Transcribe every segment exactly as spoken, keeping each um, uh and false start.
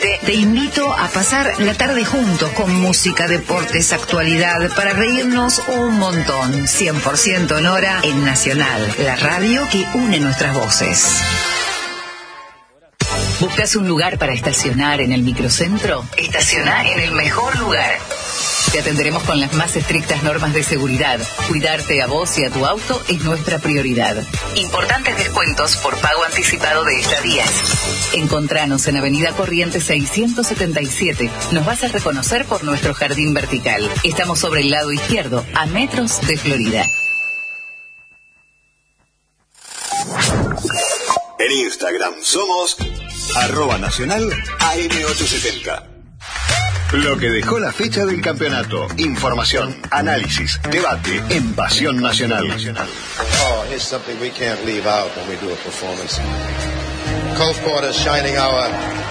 siete, te invito a pasar la tarde juntos con música, deportes, actualidad, para reírnos un montón. cien por ciento en hora en Nacional, la radio que une nuestras voces. ¿Buscas un lugar para estacionar en el microcentro? Estaciona en el mejor lugar. Te atenderemos con las más estrictas normas de seguridad. Cuidarte a vos y a tu auto es nuestra prioridad. Importantes descuentos por pago anticipado de estadías. Encontranos en Avenida Corrientes seiscientos setenta y siete. Nos vas a reconocer por nuestro jardín vertical. Estamos sobre el lado izquierdo, a metros de Florida. En Instagram somos arroba nacional A M ochocientos setenta. Lo que dejó la fecha del campeonato. Información, análisis, debate en Pasión Nacional. Oh, here's something we can't leave out when we do a performance. Cole Porter, Shining Hour.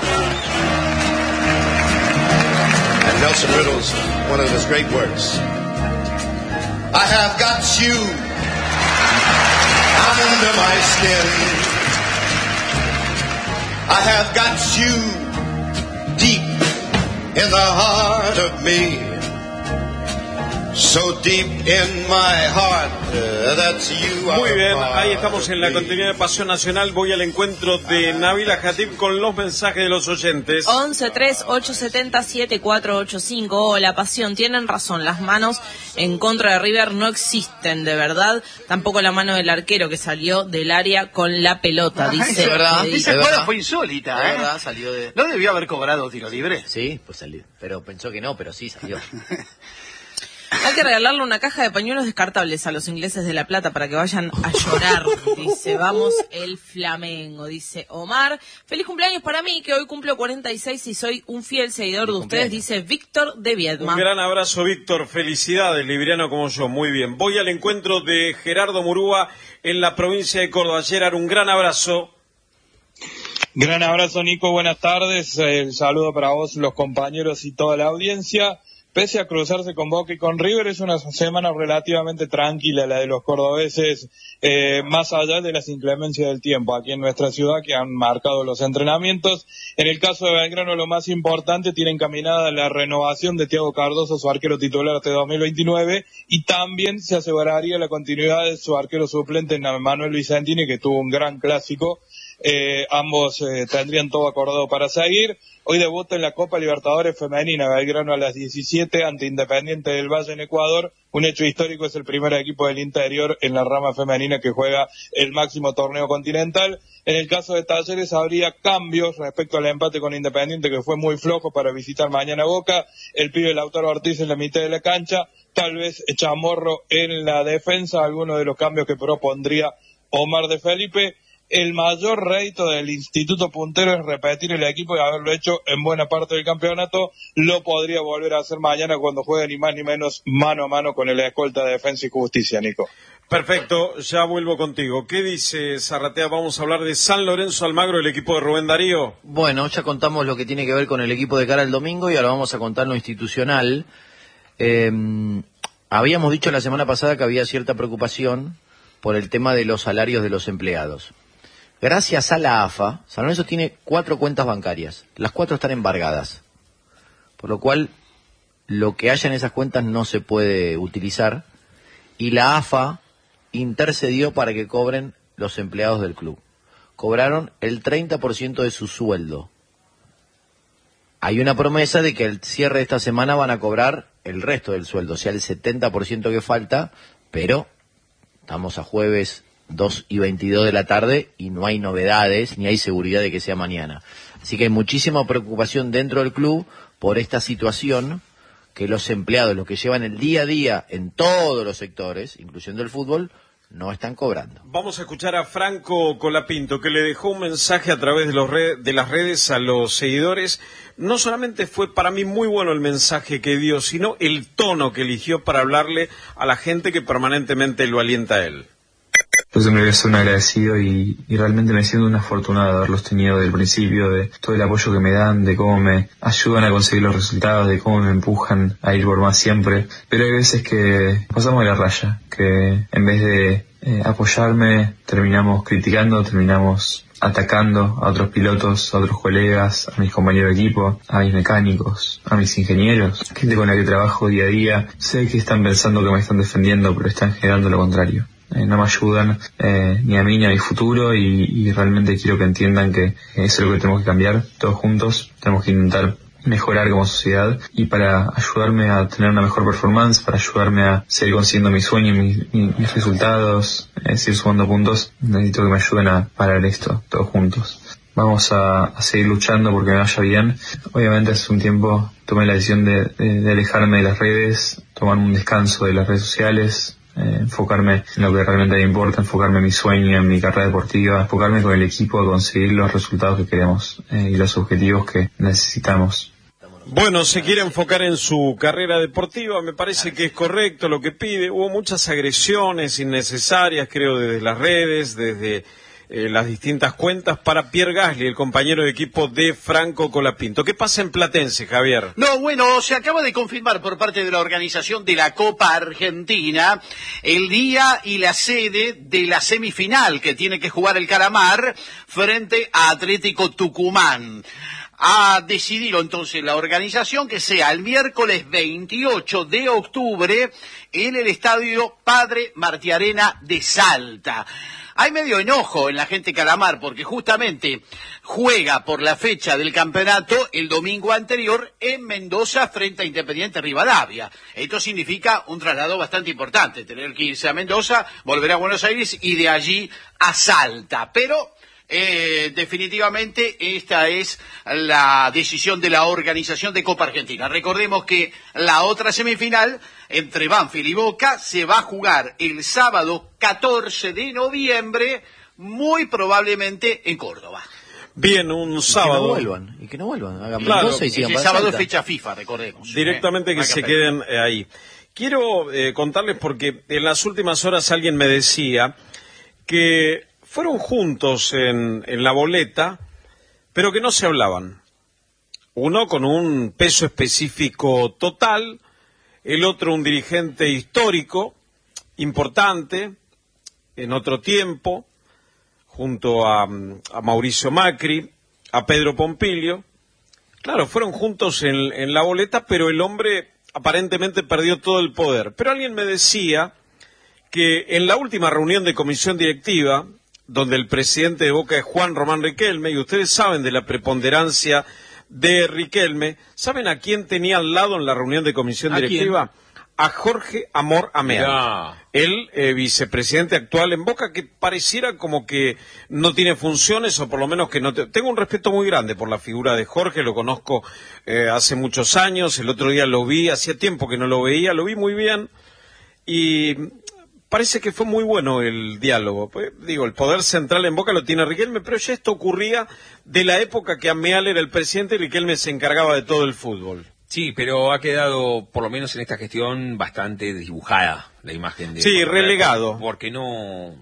And Nelson Riddle's one of his great works. I have got you under my skin. I have got you deep in the heart of me, so deep in my heart, uh, that's you. Muy bien, ahí estamos en la continuidad de Pasión Nacional. Voy al encuentro de Nabila Jatib con los mensajes de los oyentes. once tres ocho siete cero siete cuatro ocho cinco. Hola, Pasión, tienen razón, las manos en contra de River no existen, de verdad. Tampoco la mano del arquero que salió del área con la pelota, Ah, dice. es verdad. dice Esa jugada fue insólita, Es ¿eh? verdad, salió de... ¿No debió haber cobrado tiro libre? Sí, pues salió. Pero pensó que no, pero sí salió. Hay que regalarle una caja de pañuelos descartables a los ingleses de La Plata para que vayan a llorar, dice. Vamos el Flamengo, dice Omar. Feliz cumpleaños para mí, que hoy cumplo cuarenta y seis y soy un fiel seguidor de ustedes, dice Víctor de Viedma. Un gran abrazo, Víctor. Felicidades, libriano como yo. Muy bien. Voy al encuentro de Gerardo Murúa en la provincia de Córdoba. Gerard, un gran abrazo. Gran abrazo, Nico. Buenas tardes. El saludo para vos, los compañeros y toda la audiencia. Pese a cruzarse con Boca y con River, es una semana relativamente tranquila la de los cordobeses, eh, más allá de las inclemencias del tiempo aquí en nuestra ciudad que han marcado los entrenamientos. En el caso de Belgrano, lo más importante, tiene encaminada la renovación de Thiago Cardoso, su arquero titular hasta dos mil veintinueve, y también se aseguraría la continuidad de su arquero suplente, Manuel Vicentini, que tuvo un gran clásico. Eh, ambos eh, tendrían todo acordado para seguir. Hoy debuta en la Copa Libertadores Femenina Belgrano a las diecisiete ante Independiente del Valle en Ecuador. Un hecho histórico, es el primer equipo del interior en la rama femenina que juega el máximo torneo continental. En el caso de Talleres habría cambios respecto al empate con Independiente, que fue muy flojo, para visitar mañana Boca. El pibe Lautaro Ortiz en la mitad de la cancha, tal vez Chamorro en la defensa, algunos de los cambios que propondría Omar de Felipe. El mayor rédito del Instituto Puntero es repetir el equipo y haberlo hecho en buena parte del campeonato. Lo podría volver a hacer mañana cuando juegue ni más ni menos mano a mano con el escolta de Defensa y Justicia, Nico. Perfecto, ya vuelvo contigo. ¿Qué dice Zarratea? Vamos a hablar de San Lorenzo Almagro, el equipo de Rubén Darío. Bueno, ya contamos lo que tiene que ver con el equipo de cara al domingo y ahora vamos a contar lo institucional. Eh, habíamos dicho la semana pasada que había cierta preocupación por el tema de los salarios de los empleados. Gracias a la A F A, San Lorenzo tiene cuatro cuentas bancarias. Las cuatro están embargadas. Por lo cual, lo que haya en esas cuentas no se puede utilizar. Y la A F A intercedió para que cobren los empleados del club. Cobraron el treinta por ciento de su sueldo. Hay una promesa de que al cierre de esta semana van a cobrar el resto del sueldo, o sea, el setenta por ciento que falta, pero estamos a jueves dos y veintidós de la tarde y no hay novedades ni hay seguridad de que sea mañana. Así que hay muchísima preocupación dentro del club por esta situación, que los empleados, los que llevan el día a día en todos los sectores, incluyendo el fútbol, no están cobrando. Vamos a escuchar a Franco Colapinto, que le dejó un mensaje a través de, los red, de las redes a los seguidores. No solamente fue para mí muy bueno el mensaje que dio, sino el tono que eligió para hablarle a la gente que permanentemente lo alienta a él. Yo siempre voy a ser un agradecido y, y realmente me siento un afortunado de haberlos tenido desde el principio, de todo el apoyo que me dan, de cómo me ayudan a conseguir los resultados, de cómo me empujan a ir por más siempre. Pero hay veces que pasamos de la raya, que en vez de eh, apoyarme terminamos criticando, terminamos atacando a otros pilotos, a otros colegas, a mis compañeros de equipo, a mis mecánicos, a mis ingenieros, gente con la que trabajo día a día. Sé que están pensando que me están defendiendo, pero están generando lo contrario. Eh, no me ayudan eh, ni a mí ni a mi futuro y, y realmente quiero que entiendan que eso es lo que tenemos que cambiar todos juntos. Tenemos que intentar mejorar como sociedad y para ayudarme a tener una mejor performance, para ayudarme a seguir consiguiendo mis sueños, mis, mis, mis resultados, eh, seguir sumando puntos, necesito que me ayuden a parar esto todos juntos. Vamos a, a seguir luchando porque me vaya bien. Obviamente hace un tiempo tomé la decisión de, de, de alejarme de las redes, tomar un descanso de las redes sociales, eh, enfocarme en lo que realmente me importa, enfocarme en mi sueño, en mi carrera deportiva, enfocarme con el equipo a conseguir los resultados que queremos eh, y los objetivos que necesitamos. Bueno, se quiere enfocar en su carrera deportiva, me parece que es correcto lo que pide. Hubo muchas agresiones innecesarias, creo, desde las redes, desde eh, las distintas cuentas, para Pierre Gasly, el compañero de equipo de Franco Colapinto. ¿Qué pasa en Platense, Javier? No, bueno, se acaba de confirmar por parte de la organización de la Copa Argentina el día y la sede de la semifinal que tiene que jugar el Calamar frente a Atlético Tucumán. Ha decidido entonces la organización que sea el miércoles veintiocho de octubre en el estadio Padre Martiarena de Salta. Hay medio enojo en la gente Calamar porque justamente juega por la fecha del campeonato el domingo anterior en Mendoza frente a Independiente Rivadavia. Esto significa un traslado bastante importante, tener que irse a Mendoza, volver a Buenos Aires y de allí a Salta. Pero Eh, definitivamente esta es la decisión de la organización de Copa Argentina. Recordemos que la otra semifinal entre Banfield y Boca se va a jugar el sábado catorce de noviembre, muy probablemente en Córdoba. Bien, un sábado. Y que no vuelvan, y que no vuelvan. Hagan Claro, Mendoza y sigan el para sábado es Salta. fecha FIFA, recordemos. Directamente eh, que se queden eh, ahí. Quiero eh, contarles porque en las últimas horas alguien me decía que fueron juntos en, en la boleta, pero que no se hablaban. Uno con un peso específico total, el otro un dirigente histórico, importante, en otro tiempo, junto a, a Mauricio Macri, a Pedro Pompilio. Claro, fueron juntos en, en la boleta, pero el hombre aparentemente perdió todo el poder. Pero alguien me decía que en la última reunión de comisión directiva, donde el presidente de Boca es Juan Román Riquelme, y ustedes saben de la preponderancia de Riquelme, ¿saben a quién tenía al lado en la reunión de comisión ¿A directiva? quién? A Jorge Amor Ameal, Mirá. el eh, vicepresidente actual en Boca, que pareciera como que no tiene funciones, o por lo menos que no... Te... Tengo un respeto muy grande por la figura de Jorge, lo conozco eh, hace muchos años, el otro día lo vi, hacía tiempo que no lo veía, lo vi muy bien, y parece que fue muy bueno el diálogo. Pues, digo, el poder central en Boca lo tiene Riquelme, pero ya esto ocurría de la época que Ameal era el presidente y Riquelme se encargaba de todo el fútbol. Sí, pero ha quedado, por lo menos en esta gestión, bastante dibujada la imagen de... Sí, relegado. Porque no...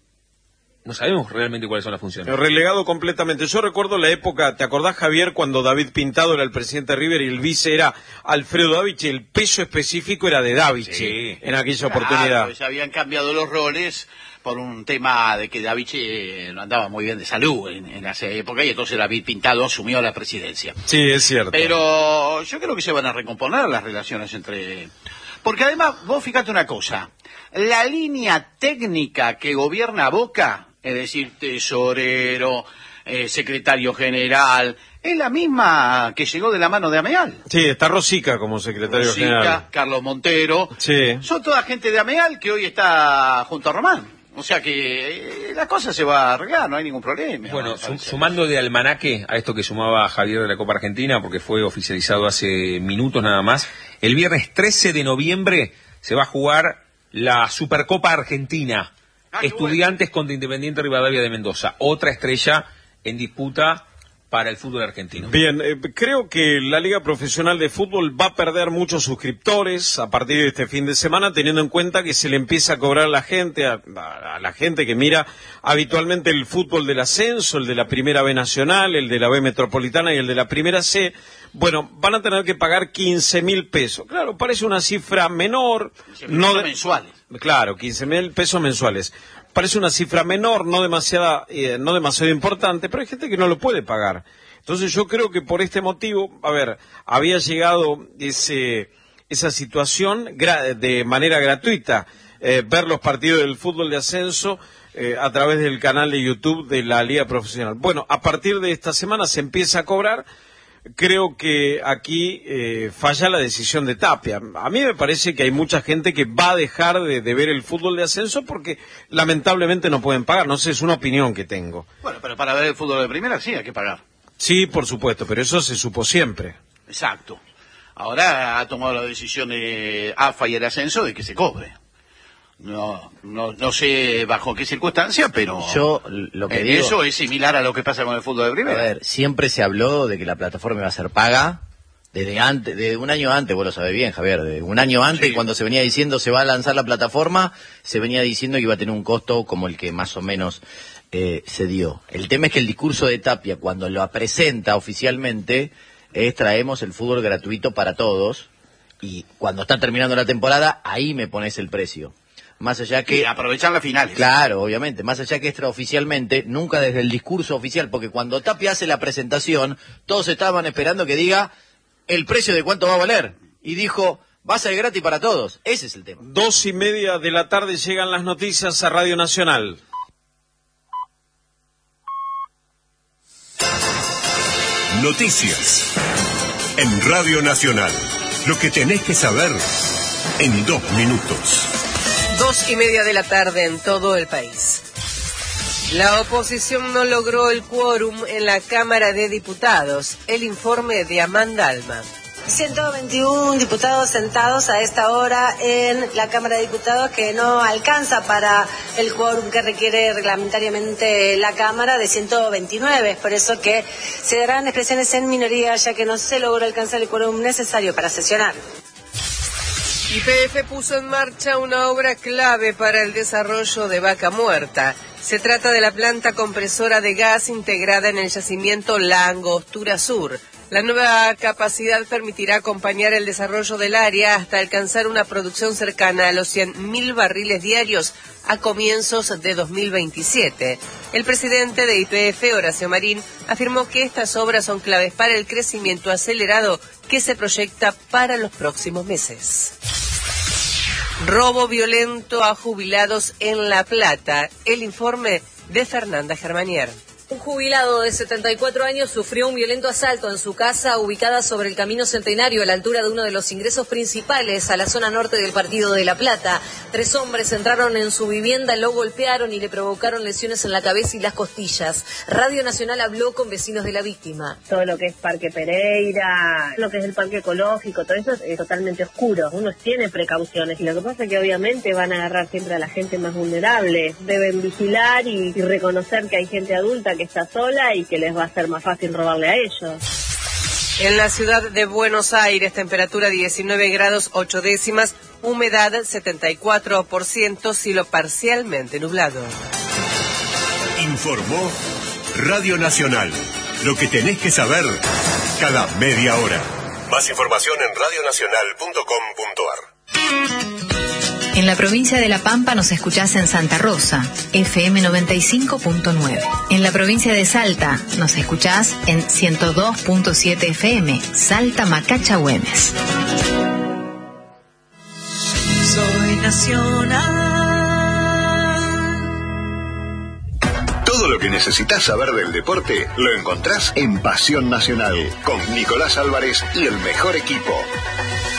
No sabemos realmente cuáles son las funciones. Relegado completamente. Yo recuerdo la época, ¿te acordás, Javier, cuando David Pintado era el presidente de River y el vice era Alfredo Davichi? El peso específico era de Davichi Sí. en aquella Claro, oportunidad. se habían cambiado los roles por un tema de que Davichi no andaba muy bien de salud en, en esa época y entonces David Pintado asumió la presidencia. Sí, es cierto. Pero yo creo que se van a recomponer las relaciones entre... Porque además, vos fíjate una cosa, la línea técnica que gobierna Boca, es decir, tesorero, eh, secretario general, es la misma que llegó de la mano de Ameal. Sí, está Rosica como secretario Rosica, general. Carlos Montero, Sí. son toda gente de Ameal que hoy está junto a Román. O sea que eh, la cosa se va a arreglar, no hay ningún problema. Bueno, me su- parece. sumando de almanaque a esto que sumaba Javier de la Copa Argentina, porque fue oficializado hace minutos nada más, el viernes trece de noviembre se va a jugar la Supercopa Argentina. Ah, qué Estudiantes contra Independiente Rivadavia de Mendoza. Otra estrella en disputa para el fútbol argentino. Bien, eh, creo que la Liga Profesional de Fútbol va a perder muchos suscriptores a partir de este fin de semana, teniendo en cuenta que se le empieza a cobrar a la gente, a, a- a la gente que mira habitualmente el fútbol del ascenso, el de la Primera B Nacional, el de la B Metropolitana y el de la Primera C. Bueno, van a tener que pagar quince mil pesos. Claro, parece una cifra menor. No de- mensuales. Claro, quince mil pesos mensuales. parece una cifra menor, no demasiada, eh, no demasiado importante, pero hay gente que no lo puede pagar. Entonces yo creo que por este motivo, a ver, había llegado ese, esa situación gra- de manera gratuita, eh, ver los partidos del fútbol de ascenso eh, a través del canal de YouTube de la Liga Profesional. Bueno, a partir de esta semana se empieza a cobrar. Creo que aquí eh, falla la decisión de Tapia. A mí me parece que hay mucha gente que va a dejar de, de ver el fútbol de ascenso porque lamentablemente no pueden pagar. No sé, es una opinión que tengo. Bueno, pero para ver el fútbol de primera sí hay que pagar. Sí, por supuesto, pero eso se supo siempre. Exacto. Ahora ha tomado la decisión de A F A y el ascenso de que se cobre. No, no, no sé bajo qué circunstancia, pero yo lo que eh, digo, eso es similar a lo que pasa con el fútbol de primera. A ver, siempre se habló de que la plataforma iba a ser paga desde antes, de un año antes, vos lo sabés bien, Javier, de un año antes, sí. Cuando se venía diciendo se va a lanzar la plataforma, se venía diciendo que iba a tener un costo como el que más o menos eh, se dio. El tema es que el discurso de Tapia, cuando lo presenta oficialmente, es traemos el fútbol gratuito para todos, y cuando está terminando la temporada, ahí me pones el precio. Más allá que... Y aprovechar las finales. Claro, obviamente. Más allá que extraoficialmente, nunca desde el discurso oficial, porque cuando Tapia hace la presentación, todos estaban esperando que diga el precio de cuánto va a valer. Y dijo, va a ser gratis para todos. Ese es el tema. Dos y media de la tarde llegan las noticias a Radio Nacional. Noticias en Radio Nacional. Lo que tenés que saber en dos minutos. Dos y media de la tarde en todo el país. La oposición no logró el quórum en la Cámara de Diputados. El informe de Amanda Alma. ciento veintiuno diputados sentados a esta hora en la Cámara de Diputados, que no alcanza para el quórum que requiere reglamentariamente la Cámara de ciento veintinueve. Es por eso que se darán expresiones en minoría, ya que no se logró alcanzar el quórum necesario para sesionar. Y P F puso en marcha una obra clave para el desarrollo de Vaca Muerta. Se trata de la planta compresora de gas integrada en el yacimiento La Angostura Sur. La nueva capacidad permitirá acompañar el desarrollo del área hasta alcanzar una producción cercana a los cien mil barriles diarios a comienzos de dos mil veintisiete. El presidente de Y P F, Horacio Marín, afirmó que estas obras son claves para el crecimiento acelerado que se proyecta para los próximos meses. Robo violento a jubilados en La Plata. El informe de Fernanda Germanier. Un jubilado de setenta y cuatro años sufrió un violento asalto en su casa ubicada sobre el Camino Centenario a la altura de uno de los ingresos principales a la zona norte del partido de La Plata. Tres hombres entraron en su vivienda, lo golpearon y le provocaron lesiones en la cabeza y las costillas. Radio Nacional habló con vecinos de la víctima. Todo lo que es Parque Pereira, lo que es el Parque Ecológico, todo eso es totalmente oscuro. Uno tiene precauciones y lo que pasa es que obviamente van a agarrar siempre a la gente más vulnerable. Deben vigilar y, y reconocer que hay gente adulta que está sola y que les va a ser más fácil robarle a ellos. En la ciudad de Buenos Aires, temperatura diecinueve grados ocho décimas, humedad setenta y cuatro por ciento, cielo parcialmente nublado. Informó Radio Nacional. Lo que tenés que saber cada media hora. Más información en radio nacional punto com punto ar. En la provincia de La Pampa nos escuchás en Santa Rosa, F M noventa y cinco punto nueve. En la provincia de Salta nos escuchás en ciento dos punto siete F M, Salta Macacha Güemes. Soy nacional. Todo lo que necesitas saber del deporte lo encontrás en Pasión Nacional, con Nicolás Álvarez y el mejor equipo.